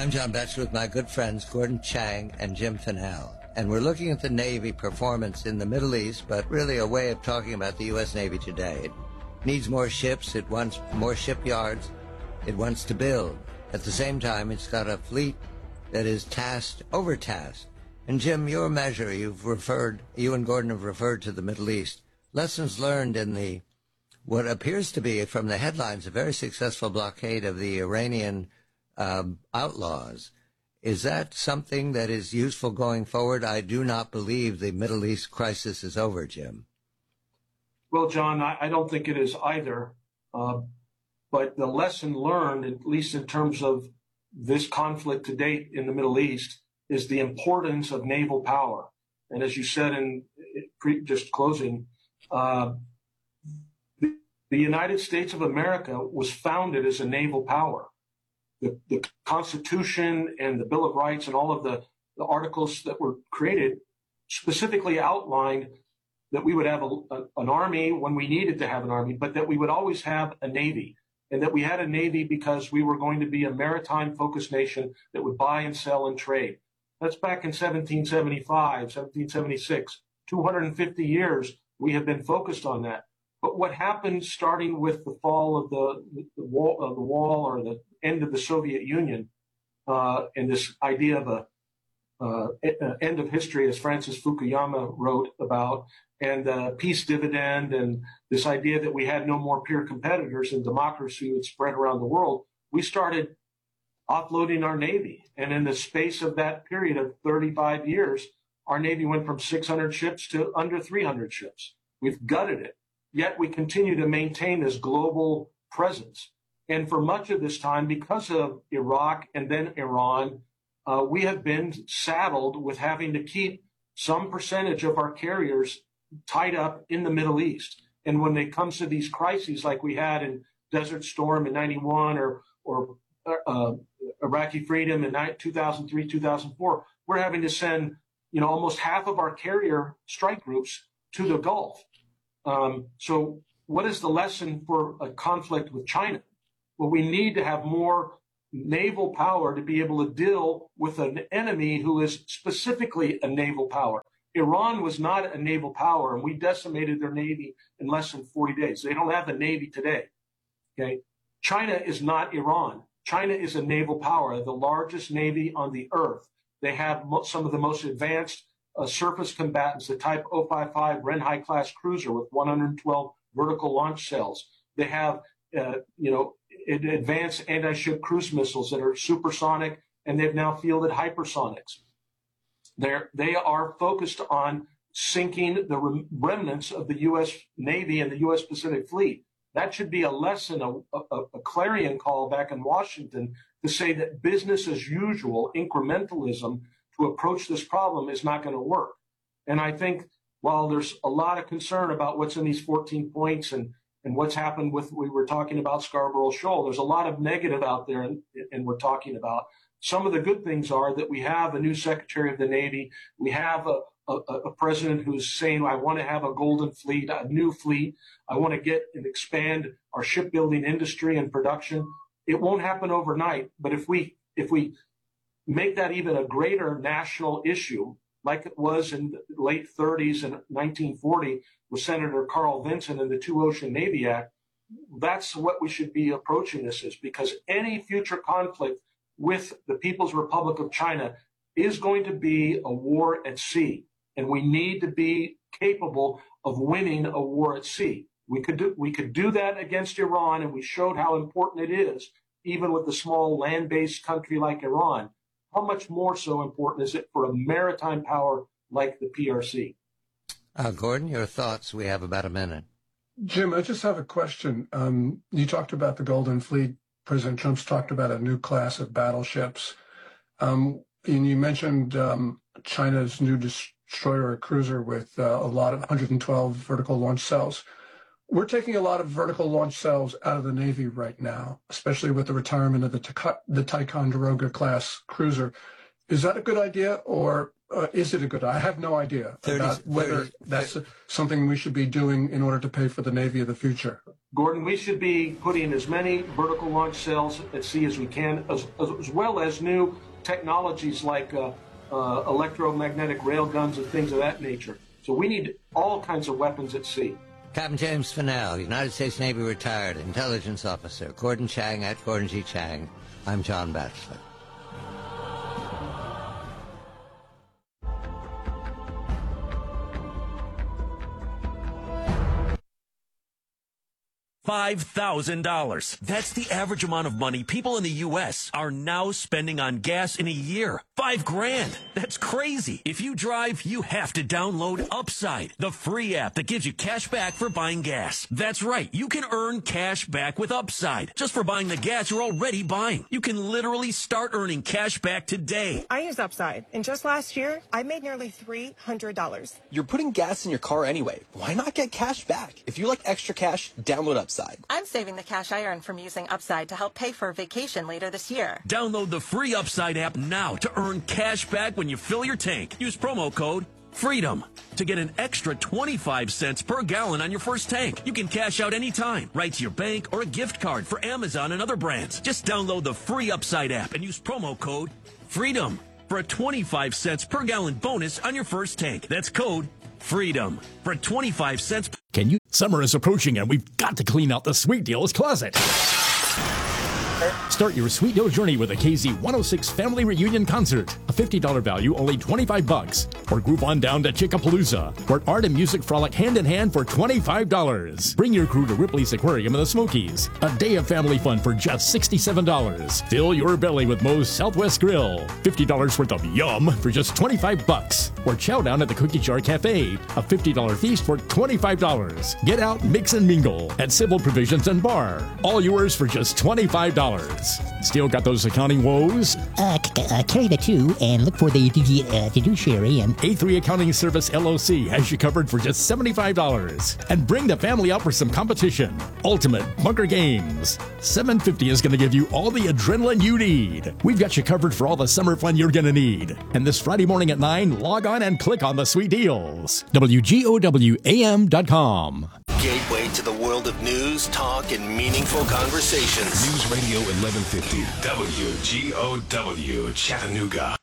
I'm John Batchelor with my good friends Gordon Chang and Jim Finnell, and we're looking at the Navy performance in the Middle East, but really a way of talking about the U.S. Navy today. It needs more ships, it wants more shipyards, it wants to build. At the same time, it's got a fleet that is overtasked. And Jim, your measure, you and Gordon have referred to the Middle East. Lessons learned in what appears to be, from the headlines, a very successful blockade of the Iranian outlaws. Is that something that is useful going forward? I do not believe the Middle East crisis is over, Jim. Well, John, I don't think it is either. But the lesson learned, at least in terms of this conflict to date in the Middle East, is the importance of naval power. And as you said in just closing, the United States of America was founded as a naval power. The Constitution and the Bill of Rights and all of the articles that were created specifically outlined that we would have an army when we needed to have an army, but that we would always have a navy, and that we had a navy because we were going to be a maritime-focused nation that would buy and sell and trade. That's back in 1775, 1776. 250 years we have been focused on that. But what happened starting with the fall of the wall or the end of the Soviet Union, and this idea of an end of history, as Francis Fukuyama wrote about, and peace dividend, and this idea that we had no more peer competitors and democracy would spread around the world, we started offloading our Navy. And in the space of that period of 35 years, our Navy went from 600 ships to under 300 ships. We've gutted it. Yet we continue to maintain this global presence. And for much of this time, because of Iraq and then Iran, we have been saddled with having to keep some percentage of our carriers tied up in the Middle East. And when it comes to these crises like we had in Desert Storm in 91 or Iraqi Freedom in 2003, 2004, we're having to send, almost half of our carrier strike groups to the Gulf. So what is the lesson for a conflict with China? Well, we need to have more naval power to be able to deal with an enemy who is specifically a naval power. Iran was not a naval power, and we decimated their navy in less than 40 days. They don't have a navy today. Okay, China is not Iran. China is a naval power, the largest navy on the earth. They have some of the most advanced surface combatants, the Type 055 Renhai-class cruiser with 112 vertical launch cells. They have, advanced anti-ship cruise missiles that are supersonic, and they've now fielded hypersonics. They are focused on sinking the remnants of the U.S. Navy and the U.S. Pacific Fleet. That should be a lesson, a clarion call back in Washington to say that business as usual, incrementalism to approach this problem is not going to work. And I think while there's a lot of concern about what's in these 14 points and what's happened we were talking about Scarborough Shoal, there's a lot of negative out there and we're talking about. Some of the good things are that we have a new Secretary of the Navy. We have a president who's saying, I want to have a golden fleet, a new fleet. I want to get and expand our shipbuilding industry and production. It won't happen overnight, but if we make that even a greater national issue, like it was in the late 30s and 1940 with Senator Carl Vinson and the Two Ocean Navy Act, that's what we should be approaching this as, because any future conflict with the People's Republic of China is going to be a war at sea, and we need to be capable of winning a war at sea. We could do that against Iran, and we showed how important it is, even with a small land-based country like Iran. How much more so important is it for a maritime power like the PRC? Gordon, your thoughts. We have about a minute. Jim, I just have a question. You talked about the Golden Fleet. President Trump's talked about a new class of battleships. And you mentioned China's new destroyer cruiser with a lot of 112 vertical launch cells. We're taking a lot of vertical launch cells out of the Navy right now, especially with the retirement of the Ticonderoga class cruiser. Is that a good idea, or is it a good? I have no idea 30, about whether 30, that's something we should be doing in order to pay for the Navy of the future. Gordon, we should be putting as many vertical launch cells at sea as we can, as well as new technologies like electromagnetic rail guns and things of that nature. So we need all kinds of weapons at sea. Captain James Fennell, United States Navy retired intelligence officer. Gordon Chang at Gordon G. Chang. I'm John Batchelor. $5,000. That's the average amount of money people in the U.S. are now spending on gas in a year. $5,000. That's crazy. If you drive, you have to download Upside, the free app that gives you cash back for buying gas. That's right. You can earn cash back with Upside just for buying the gas you're already buying. You can literally start earning cash back today. I use Upside, and just last year, I made nearly $300. You're putting gas in your car anyway. Why not get cash back? If you like extra cash, download Upside. I'm saving the cash I earn from using Upside to help pay for a vacation later this year. Download the free Upside app now to earn cash back when you fill your tank. Use promo code FREEDOM to get an extra 25 cents per gallon on your first tank. You can cash out anytime, right to your bank or a gift card for Amazon and other brands. Just download the free Upside app and use promo code FREEDOM for a 25 cents per gallon bonus on your first tank. That's code FREEDOM for 25 cents. Summer is approaching and we've got to clean out the Sweet Deals closet. Start your Sweet Deal journey with a KZ106 Family Reunion Concert. A $50 value, only $25. Or group on down to Chickapalooza, where art and music frolic hand in hand for $25. Bring your crew to Ripley's Aquarium in the Smokies. A day of family fun for just $67. Fill your belly with Moe's Southwest Grill. $50 worth of yum for just $25. Or chow down at the Cookie Jar Cafe. A $50 feast for $25. Get out, mix and mingle at Civil Provisions and Bar. All yours for just $25. Still got those accounting woes? Carry the two and look for the fiduciary and A3 Accounting Service LLC has you covered for just $75. And bring the family out for some competition. Ultimate Bunker Games. $750 is going to give you all the adrenaline you need. We've got you covered for all the summer fun you're going to need. And this Friday morning at 9, log on and click on the Sweet Deals. WGOWAM.com. Gateway to the world of news, talk, and meaningful conversations. News Radio 1150 WGOW Chattanooga.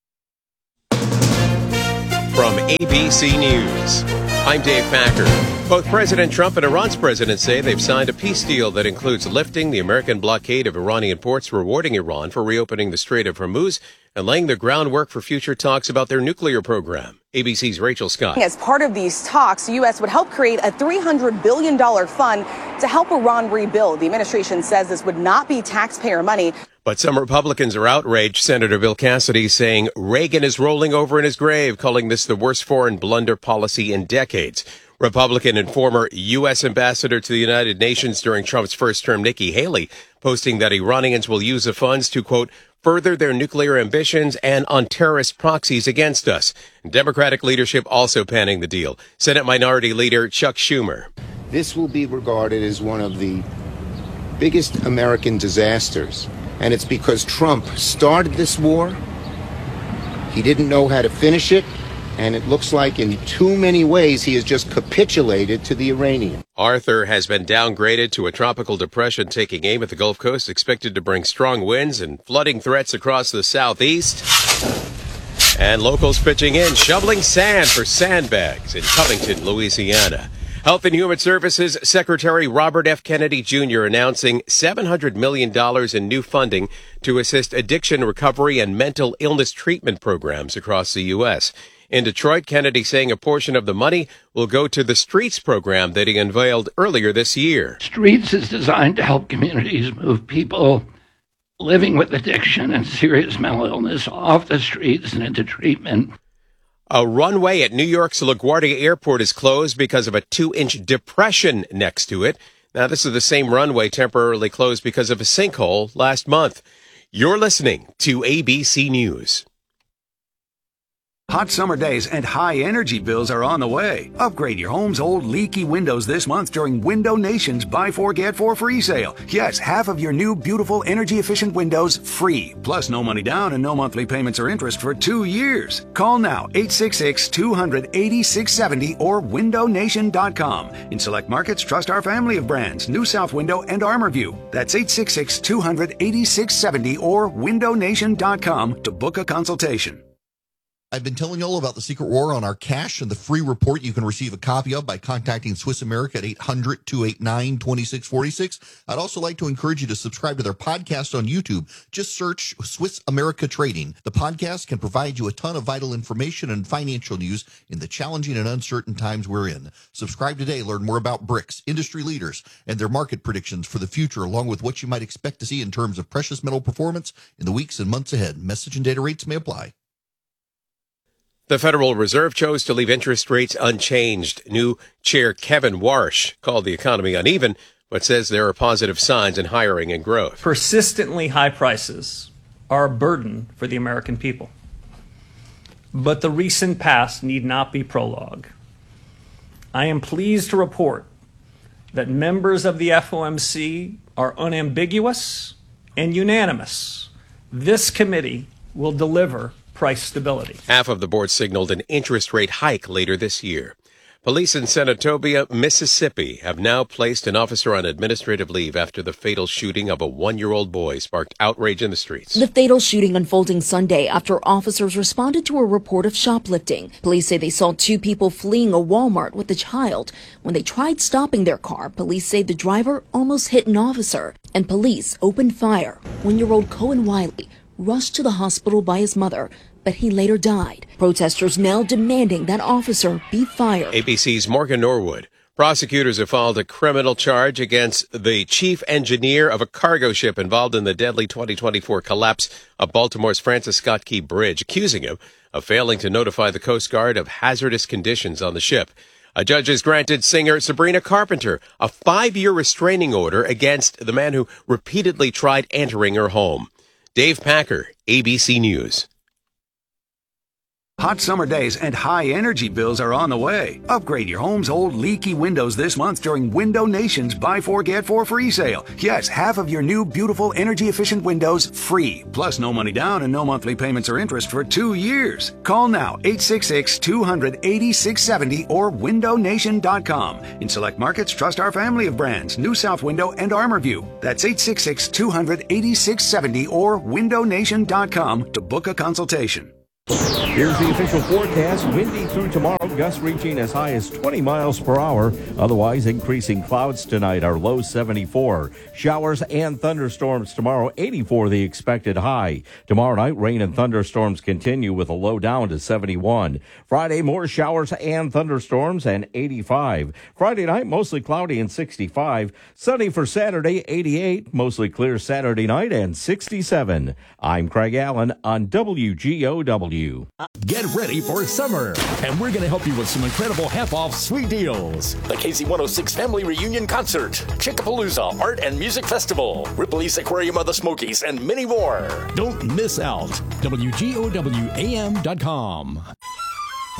From ABC News, I'm Dave Packer. Both President Trump and Iran's president say they've signed a peace deal that includes lifting the American blockade of Iranian ports, rewarding Iran for reopening the Strait of Hormuz, and laying the groundwork for future talks about their nuclear program. ABC's Rachel Scott. As part of these talks, the U.S. would help create a $300 billion fund to help Iran rebuild. The administration says this would not be taxpayer money. But some Republicans are outraged. Senator Bill Cassidy saying Reagan is rolling over in his grave, calling this the worst foreign blunder policy in decades. Republican and former U.S. ambassador to the United Nations during Trump's first term, Nikki Haley, posting that Iranians will use the funds to, quote, further their nuclear ambitions and on terrorist proxies against us. Democratic leadership also panning the deal. Senate Minority Leader Chuck Schumer. This will be regarded as one of the biggest American disasters. And it's because Trump started this war. He didn't know how to finish it. And it looks like in too many ways he has just capitulated to the Iranians. Arthur has been downgraded to a tropical depression taking aim at the Gulf Coast, expected to bring strong winds and flooding threats across the southeast. And locals pitching in, shoveling sand for sandbags in Covington, Louisiana. Health and Human Services Secretary Robert F. Kennedy Jr. announcing $700 million in new funding to assist addiction recovery and mental illness treatment programs across the U.S. In Detroit, Kennedy saying a portion of the money will go to the Streets program that he unveiled earlier this year. Streets is designed to help communities move people living with addiction and serious mental illness off the streets and into treatment. A runway at New York's LaGuardia Airport is closed because of a 2-inch depression next to it. Now, this is the same runway temporarily closed because of a sinkhole last month. You're listening to ABC News. Hot summer days and high energy bills are on the way. Upgrade your home's old leaky windows this month during Window Nation's Buy 4 Get 4 free sale. Yes, half of your new beautiful energy efficient windows free. Plus no money down and no monthly payments or interest for 2 years. Call now 866-200-8670 or windownation.com. In select markets, trust our family of brands, New South Window and ArmorView. That's 866-200-8670 or windownation.com to book a consultation. I've been telling you all about the Secret War on our cash and the free report you can receive a copy of by contacting Swiss America at 800-289-2646. I'd also like to encourage you to subscribe to their podcast on YouTube. Just search Swiss America Trading. The podcast can provide you a ton of vital information and financial news in the challenging and uncertain times we're in. Subscribe today. Learn more about BRICS, industry leaders, and their market predictions for the future, along with what you might expect to see in terms of precious metal performance in the weeks and months ahead. Message and data rates may apply. The Federal Reserve chose to leave interest rates unchanged. New Chair Kevin Warsh called the economy uneven, but says there are positive signs in hiring and growth. Persistently high prices are a burden for the American people. But the recent past need not be prologue. I am pleased to report that members of the FOMC are unambiguous and unanimous. This committee will deliver price stability. Half of the board signaled an interest rate hike later this year. Police in Senatobia, Mississippi, have now placed an officer on administrative leave after the fatal shooting of a 1-year-old boy sparked outrage in the streets. The fatal shooting unfolding Sunday after officers responded to a report of shoplifting. Police say they saw 2 people fleeing a Walmart with a child. When they tried stopping their car, police say the driver almost hit an officer, and police opened fire. 1-year-old Cohen Wiley rushed to the hospital by his mother, but he later died. Protesters now demanding that officer be fired. ABC's Morgan Norwood. Prosecutors have filed a criminal charge against the chief engineer of a cargo ship involved in the deadly 2024 collapse of Baltimore's Francis Scott Key Bridge, accusing him of failing to notify the Coast Guard of hazardous conditions on the ship. A judge has granted singer Sabrina Carpenter a 5-year restraining order against the man who repeatedly tried entering her home. Dave Packer, ABC News. Hot summer days and high energy bills are on the way. Upgrade your home's old leaky windows this month during Window Nation's Buy 4 Get 4 free sale. Yes, half of your new beautiful energy efficient windows free. Plus no money down and no monthly payments or interest for 2 years. Call now 866-200-8670 or windownation.com. In select markets, trust our family of brands, New South Window and ArmorView. That's 866-200-8670 or windownation.com to book a consultation. Here's the official forecast. Windy through tomorrow, gusts reaching as high as 20 miles per hour. Otherwise, increasing clouds tonight, our low 74. Showers and thunderstorms tomorrow, 84 the expected high. Tomorrow night, rain and thunderstorms continue with a low down to 71. Friday, more showers and thunderstorms and 85. Friday night, mostly cloudy and 65. Sunny for Saturday, 88. Mostly clear Saturday night and 67. I'm Craig Allen on WGOW. Get ready for summer, and we're going to help you with some incredible half-off sweet deals. The KZ106 Family Reunion Concert, Chickapalooza Art and Music Festival, Ripley's Aquarium of the Smokies, and many more. Don't miss out. WGOWAM.com.